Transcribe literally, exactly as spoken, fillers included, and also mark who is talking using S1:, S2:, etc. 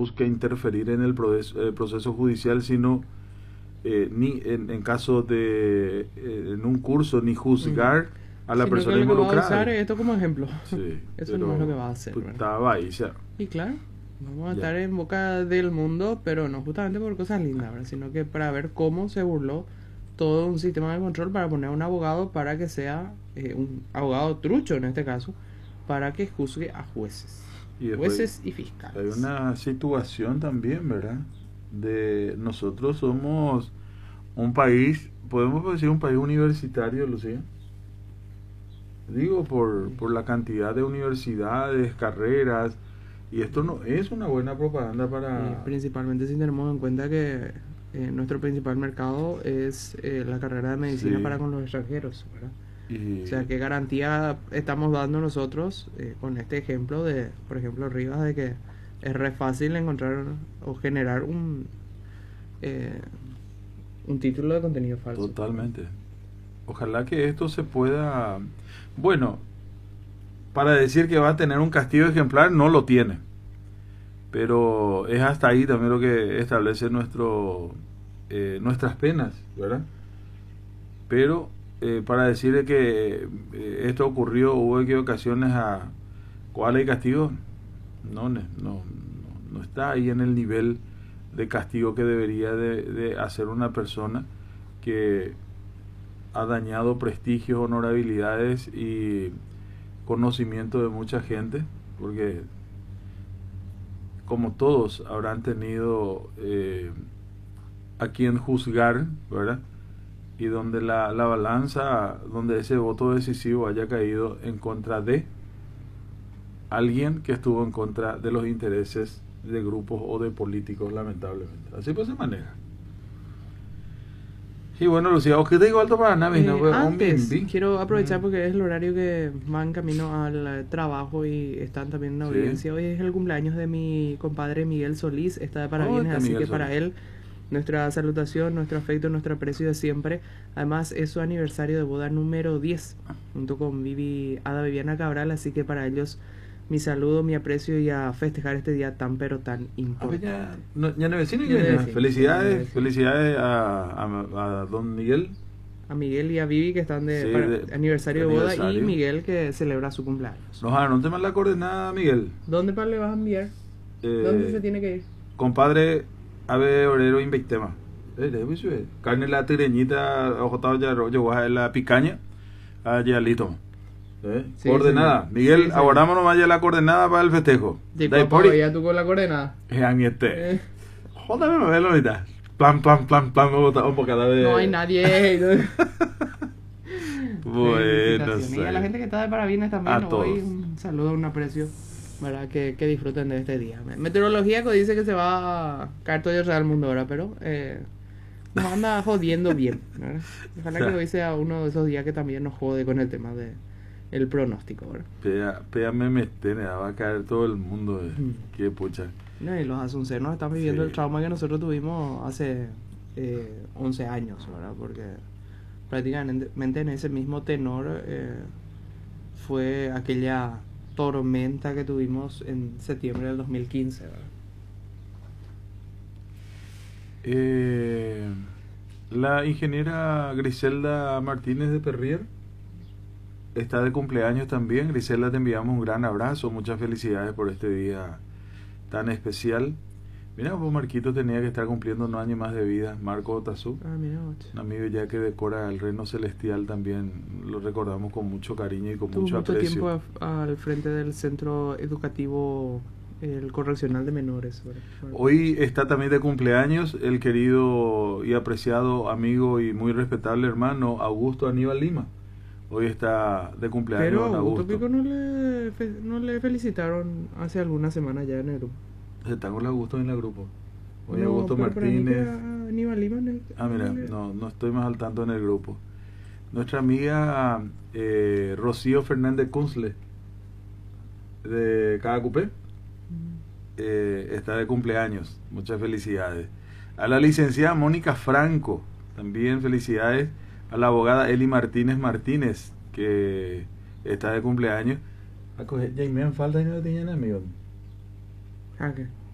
S1: busque interferir en el proceso, eh, proceso judicial, sino eh, ni en, en caso de eh, en un curso ni juzgar
S2: Mm.
S1: a la
S2: Sino
S1: persona
S2: que lo que va a
S1: involucrada.
S2: usar es esto como ejemplo.
S1: Sí,
S2: Eso no es lo que va a hacer, ¿verdad?
S1: estaba ahí ya.
S2: Y claro, vamos a
S1: Ya.
S2: estar en boca del mundo, pero no justamente por cosas lindas, ¿verdad? Sino que para ver cómo se burló todo un sistema de control para poner a un abogado para que sea eh, un abogado trucho en este caso, para que juzgue a jueces,
S1: Y después
S2: jueces y
S1: hay
S2: fiscales.
S1: una situación también, ¿verdad? De nosotros somos un país, podemos decir un país universitario, Lucía. Digo, por, por la cantidad de universidades, carreras, y esto no es una buena propaganda
S2: Y
S1: para...
S2: principalmente si tenemos en cuenta que eh, nuestro principal mercado es eh, la carrera de medicina
S1: Sí.
S2: para con los extranjeros, ¿verdad?
S1: Y,
S2: O sea, ¿qué garantía estamos dando nosotros eh, con este ejemplo de, por ejemplo, Rivas, de que es re fácil encontrar o generar un eh, un título de contenido falso?
S1: totalmente. Ojalá que esto se pueda... Bueno, para decir que va a tener un castigo ejemplar, no lo tiene. Pero es hasta ahí también lo que establece nuestro eh, nuestras penas, ¿verdad? Pero eh, para decir que eh, esto ocurrió, hubo equivocaciones a cuál hay castigo, no, no, no, no está ahí en el nivel de castigo que debería de, de hacer una persona que ha dañado prestigios, honorabilidades y conocimiento de mucha gente, porque como todos habrán tenido eh, a quien juzgar, ¿verdad? Y donde la, la balanza, donde ese voto decisivo haya caído en contra de alguien que estuvo en contra de los intereses de grupos o de políticos, lamentablemente. Así pues se maneja. Y bueno, Lucía, ¿qué te digo alto para nada?
S2: Eh,
S1: No, pues, un
S2: antes,
S1: bimbi.
S2: quiero aprovechar
S1: Mm.
S2: porque es el horario que van camino al eh, trabajo y están también en
S1: Sí.
S2: audiencia. Hoy es el cumpleaños de mi compadre Miguel Solís, está de
S1: Oh,
S2: parabienes,
S1: está
S2: así
S1: Miguel
S2: que para
S1: Solís.
S2: él nuestra salutación, nuestro afecto, nuestro aprecio de siempre. Además es su aniversario de boda número diez, junto con Vivi, Ada Viviana Cabral, así que para ellos mi saludo, mi aprecio y a festejar este día tan pero tan
S1: Ah, pues
S2: importante.
S1: ya, no, ya no vecino que
S2: Ya no
S1: viene.
S2: vecino, ya no
S1: Felicidades,
S2: vecino.
S1: felicidades a, a, a don Miguel.
S2: A Miguel y a Vivi que están de,
S1: Sí,
S2: para-
S1: de-
S2: aniversario
S1: de
S2: de boda, y
S1: aniversario.
S2: Miguel que celebra su cumpleaños.
S1: Nos anote más la coordenada, Miguel.
S2: ¿Dónde para le vas a enviar?
S1: Eh,
S2: ¿Dónde se tiene que ir?
S1: Compadre, ave orero invictema. Eh, de eso es. Carne la tireñita, ojotado ya rollo, guaja la picaña. Allá listo. Eh,
S2: Sí,
S1: coordenada.
S2: señor.
S1: Miguel,
S2: Sí, señor.
S1: aguardamos nomás ya la coordenada para el festejo.
S2: De
S1: Dai
S2: papá,
S1: pori.
S2: ya tú con la coordenada.
S1: Eh, a mi este.
S2: Eh,
S1: Jódame, me velo ahorita. Plan, plan, plan, plan, me bota un poco cada vez.
S2: no hay nadie.
S1: Bueno,
S2: Felicitaciones. Y a la
S1: sí.
S2: gente que está de parabienes también,
S1: A
S2: hoy
S1: todos.
S2: un saludo, un aprecio. ¿Verdad? Que, que disfruten de este día. Meteorología que dice que se va a caer todo el real mundo ahora, pero eh, nos anda jodiendo bien, ¿verdad? Ojalá que hoy sea uno de esos días que también nos jode con el tema de el pronóstico, ¿verdad?
S1: Pea, pea me mete, va a caer todo el mundo. Eh.
S2: Mm.
S1: Qué pucha.
S2: No, y los asuncenos están viviendo
S1: Sí.
S2: el trauma que nosotros tuvimos hace eh, once años, ¿verdad? Porque prácticamente en ese mismo tenor eh, fue aquella tormenta que tuvimos en septiembre del dos mil quince, ¿verdad?
S1: Eh, la ingeniera Griselda Martínez de Perrier está de cumpleaños también. Griselda, te enviamos un gran abrazo, muchas felicidades por este día tan especial. Mira, vos Marquito tenía que estar cumpliendo un año más de vida. Marco Otazú,
S2: Ah, mira,
S1: un amigo ya que decora el reino celestial, también lo recordamos con mucho cariño y con
S2: tuvo
S1: mucho
S2: mucho
S1: aprecio.
S2: tiempo a- al frente del centro educativo, el correccional de menores, ¿verdad?
S1: Hoy está también de cumpleaños el querido y apreciado amigo y muy respetable hermano Augusto Aníbal Lima. Hoy está de cumpleaños
S2: Pero
S1: don
S2: a Augusto
S1: Augusto.
S2: Pico no le, fe- no le felicitaron hace algunas semanas ya en el grupo.
S1: Está con Augusto en el grupo. Hoy
S2: No,
S1: Augusto
S2: pero para mí que
S1: Martínez.
S2: era Aníbal Lima en el-
S1: Ah, mira,
S2: en el-
S1: no, no estoy más al tanto en el grupo. Nuestra amiga eh, Rocío Fernández Kunzle de Cadacupé eh, está de cumpleaños. Muchas felicidades. A la licenciada Mónica Franco, también felicidades. A la abogada Eli Martínez Martínez, que está de cumpleaños. A coger, ya me falta y no tenían amigos.
S2: Ah, ¿qué?